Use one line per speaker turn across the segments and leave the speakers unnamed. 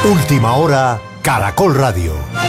Última hora, Caracol Radio.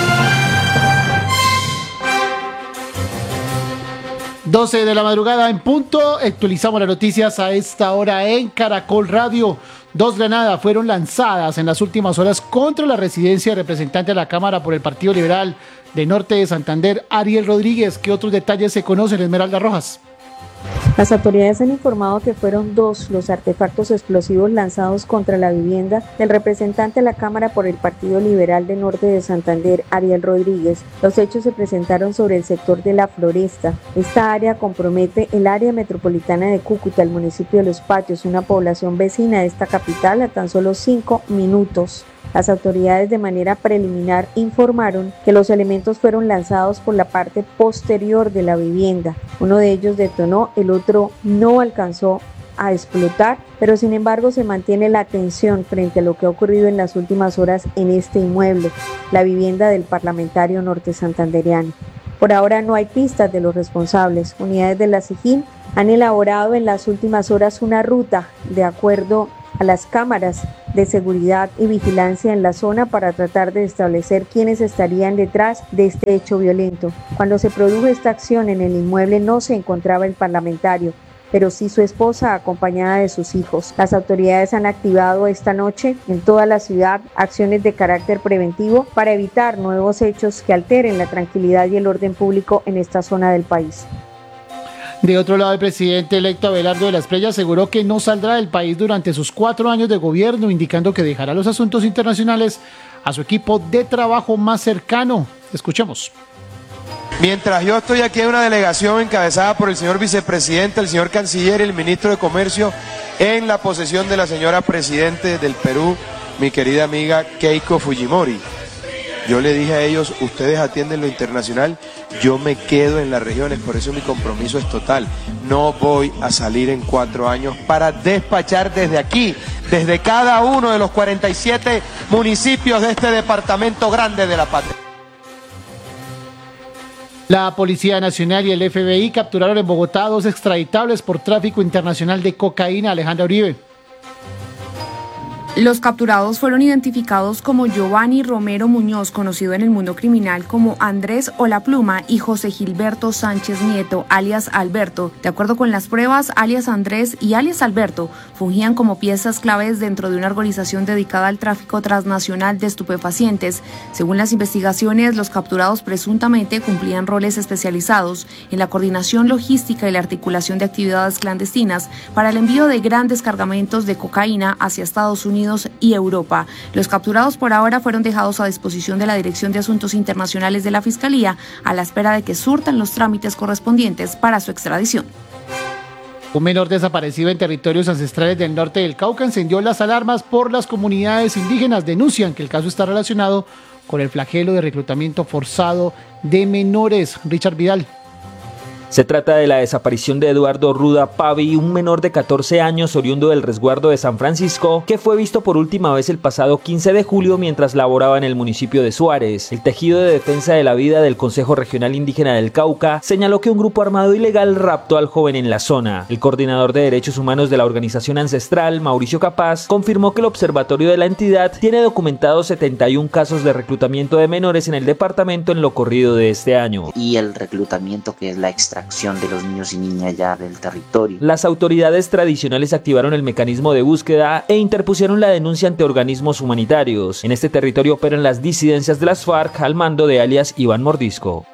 12 de la madrugada en punto, actualizamos las noticias a esta hora en Caracol Radio. 2 granadas fueron lanzadas en las últimas horas contra la residencia del representante de la Cámara por el Partido Liberal de Norte de Santander, Ariel Rodríguez. ¿Qué otros detalles se conocen, Esmeralda Rojas?
Las autoridades han informado que fueron 2 los artefactos explosivos lanzados contra la vivienda del representante de la Cámara por el Partido Liberal de Norte de Santander, Ariel Rodríguez. Los hechos se presentaron sobre el sector de La Floresta. Esta área compromete el área metropolitana de Cúcuta, el municipio de Los Patios, una población vecina de esta capital a tan solo 5 minutos. Las autoridades de manera preliminar informaron que los elementos fueron lanzados por la parte posterior de la vivienda. Uno de ellos detonó, el otro no alcanzó a explotar, pero sin embargo se mantiene la atención frente a lo que ha ocurrido en las últimas horas en este inmueble, la vivienda del parlamentario norte santandereano. Por ahora no hay pistas de los responsables. Unidades de la SIJIN han elaborado en las últimas horas una ruta de acuerdo a las cámaras de seguridad y vigilancia en la zona para tratar de establecer quiénes estarían detrás de este hecho violento. Cuando se produjo esta acción en el inmueble no se encontraba el parlamentario, pero sí su esposa acompañada de sus hijos. Las autoridades han activado esta noche en toda la ciudad acciones de carácter preventivo para evitar nuevos hechos que alteren la tranquilidad y el orden público en esta zona del país.
De otro lado, el presidente electo Abelardo de la Espriella aseguró que no saldrá del país durante sus 4 años de gobierno, indicando que dejará los asuntos internacionales a su equipo de trabajo más cercano. Escuchemos.
Mientras yo estoy aquí en una delegación encabezada por el señor vicepresidente, el señor canciller y el ministro de Comercio, en la posesión de la señora presidente del Perú, mi querida amiga Keiko Fujimori. Yo le dije a ellos, ustedes atienden lo internacional, yo me quedo en las regiones, por eso mi compromiso es total. No voy a salir en 4 años para despachar desde aquí, desde cada uno de los 47 municipios de este departamento grande de la patria.
La Policía Nacional y el FBI capturaron en Bogotá 2 extraditables por tráfico internacional de cocaína. Alejandra Uribe.
Los capturados fueron identificados como Giovanni Romero Muñoz, conocido en el mundo criminal como Andrés o La Pluma, y José Gilberto Sánchez Nieto, alias Alberto. De acuerdo con las pruebas, alias Andrés y alias Alberto fungían como piezas claves dentro de una organización dedicada al tráfico transnacional de estupefacientes. Según las investigaciones, los capturados presuntamente cumplían roles especializados en la coordinación logística y la articulación de actividades clandestinas para el envío de grandes cargamentos de cocaína hacia Estados Unidos y Europa. Los capturados por ahora fueron dejados a disposición de la Dirección de Asuntos Internacionales de la Fiscalía a la espera de que surtan los trámites correspondientes para su extradición.
Un menor desaparecido en territorios ancestrales del norte del Cauca encendió las alarmas por las comunidades indígenas. Denuncian que el caso está relacionado con el flagelo de reclutamiento forzado de menores. Richard Vidal.
Se trata de la desaparición de Eduardo Ruda Pavi, un menor de 14 años oriundo del resguardo de San Francisco, que fue visto por última vez el pasado 15 de julio mientras laboraba en el municipio de Suárez. El tejido de defensa de la vida del Consejo Regional Indígena del Cauca señaló que un grupo armado ilegal raptó al joven en la zona. El coordinador de derechos humanos de la organización ancestral, Mauricio Capaz, confirmó que el observatorio de la entidad tiene documentados 71 casos de reclutamiento de menores en el departamento en lo corrido de este año.
Y el reclutamiento, que es la extracción de los niños y niñas ya del territorio.
Las autoridades tradicionales activaron el mecanismo de búsqueda e interpusieron la denuncia ante organismos humanitarios. En este territorio operan las disidencias de las FARC al mando de alias Iván Mordisco.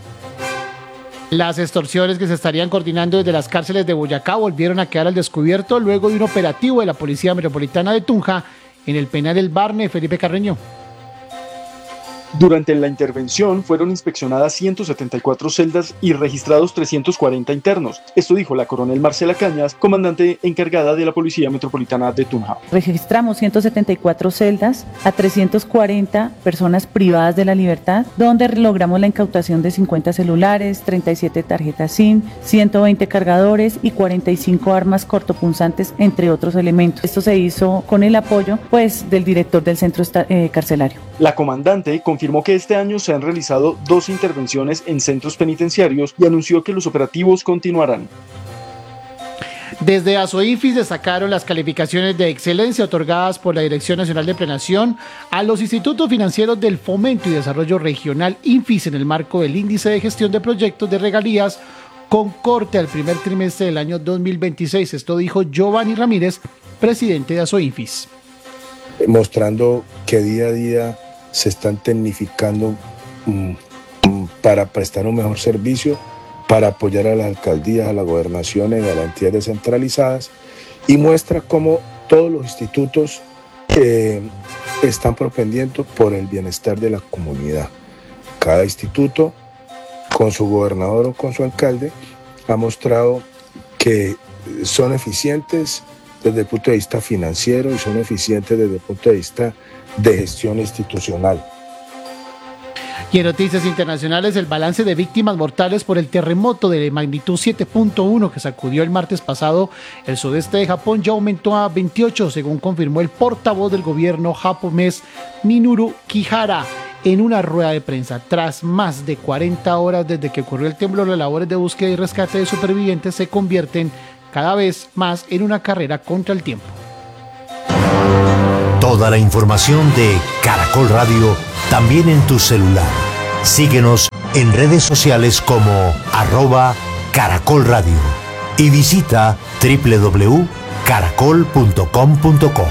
Las extorsiones que se estarían coordinando desde las cárceles de Boyacá volvieron a quedar al descubierto luego de un operativo de la Policía Metropolitana de Tunja en el penal del Barne. Felipe Carreño.
Durante la intervención fueron inspeccionadas 174 celdas y registrados 340 internos. Esto dijo la coronel Marcela Cañas, comandante encargada de la Policía Metropolitana de Tunja.
Registramos 174 celdas a 340 personas privadas de la libertad, donde logramos la incautación de 50 celulares, 37 tarjetas SIM, 120 cargadores y 45 armas cortopunzantes, entre otros elementos. Esto se hizo con el apoyo del director del centro carcelario.
La comandante confirmó que este año se han realizado 2 intervenciones en centros penitenciarios y anunció que los operativos continuarán.
Desde Asoinfis destacaron las calificaciones de excelencia otorgadas por la Dirección Nacional de Planeación a los institutos financieros del Fomento y Desarrollo Regional INFIS en el marco del Índice de Gestión de Proyectos de Regalías con corte al primer trimestre del año 2026. Esto dijo Giovanni Ramírez, presidente de Asoinfis.
Mostrando que día a día se están tecnificando para prestar un mejor servicio, para apoyar a las alcaldías, a las gobernaciones y a las entidades descentralizadas, y muestra cómo todos los institutos están propendiendo por el bienestar de la comunidad. Cada instituto, con su gobernador o con su alcalde, ha mostrado que son eficientes desde el punto de vista financiero y son eficientes desde el punto de vista de gestión institucional.
Y en noticias internacionales, el balance de víctimas mortales por el terremoto de magnitud 7.1 que sacudió el martes pasado el sudeste de Japón ya aumentó a 28, según confirmó el portavoz del gobierno japonés Minoru Kihara en una rueda de prensa. Tras más de 40 horas desde que ocurrió el temblor, las labores de búsqueda y rescate de supervivientes se convierten cada vez más en una carrera contra el tiempo.
Toda la información de Caracol Radio también en tu celular. Síguenos en redes sociales como @Caracol Radio y visita www.caracol.com.co.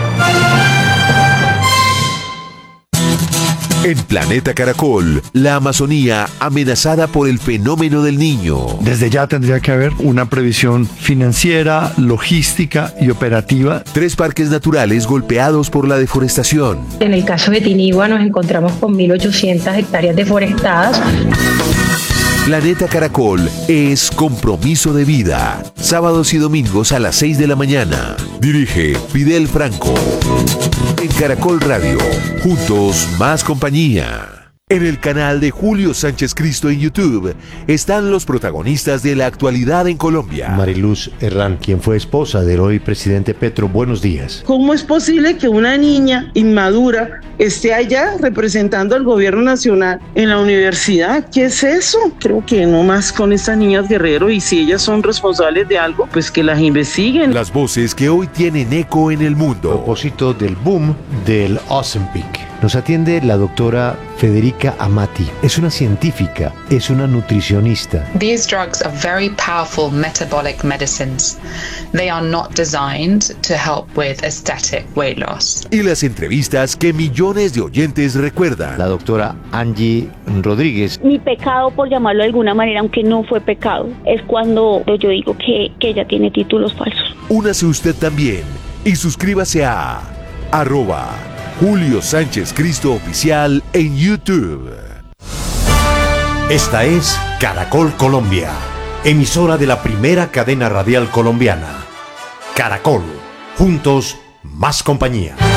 En Planeta Caracol, la Amazonía amenazada por el fenómeno del Niño.
Desde ya tendría que haber una previsión financiera, logística y operativa.
3 parques naturales golpeados por la deforestación.
En el caso de Tinigua nos encontramos con 1.800 hectáreas deforestadas.
Planeta Caracol es compromiso de vida. Sábados y domingos a las 6 de la mañana. Dirige Fidel Franco. En Caracol Radio, juntos más compañía. En el canal de Julio Sánchez Cristo en YouTube están los protagonistas de la actualidad en Colombia.
Mariluz Herrán, quien fue esposa del hoy presidente Petro, buenos días.
¿Cómo es posible que una niña inmadura esté allá representando al gobierno nacional en la universidad? ¿Qué es eso? Creo que no más con estas niñas Guerrero, y si ellas son responsables de algo, pues que las investiguen.
Las voces que hoy tienen eco en el mundo.
A propósito del boom del Ozempic, nos atiende la doctora Federica Amati. Es una científica, es una nutricionista.
These drugs are very powerful metabolic medicines. They are not designed to help with aesthetic weight loss.
Y las entrevistas que millones de oyentes recuerdan.
La doctora Angie Rodríguez.
Mi pecado, por llamarlo de alguna manera, aunque no fue pecado, es cuando yo digo que ella tiene títulos falsos.
Únase usted también y suscríbase a @Julio Sánchez Cristo Oficial en YouTube.
Esta es Caracol Colombia, emisora de la primera cadena radial colombiana. Caracol, juntos más compañía.